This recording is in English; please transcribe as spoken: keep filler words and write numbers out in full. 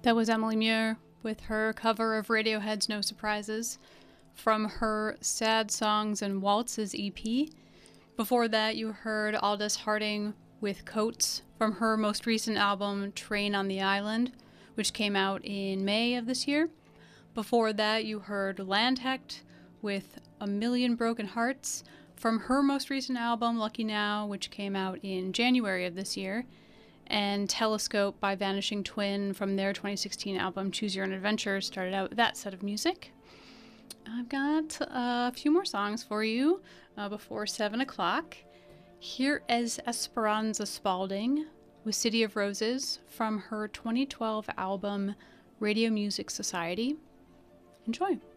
That was Emily Muir with her cover of Radiohead's No Surprises from her Sad Songs and Waltzes E P. Before that, you heard Aldous Harding with Coats from her most recent album, Train on the Island, which came out in May of this year. Before that, you heard Landhecht with A Million Broken Hearts from her most recent album, Lucky Now, which came out in January of this year, and Telescope by Vanishing Twin from their twenty sixteen album, Choose Your Own Adventure, started out with that set of music. I've got a few more songs for you uh, before seven o'clock. Here is Esperanza Spalding with City of Roses from her twenty twelve album, Radio Music Society. Enjoy.